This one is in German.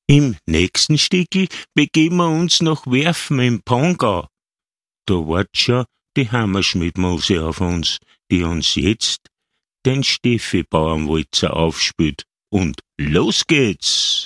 Im nächsten Stickel begeben wir uns nach Werfen im Pongau. Da wartet schon die Hammerschmidt-Mose auf uns, die uns jetzt den Steffi-Bauernwalzer aufspielt. Und los geht's!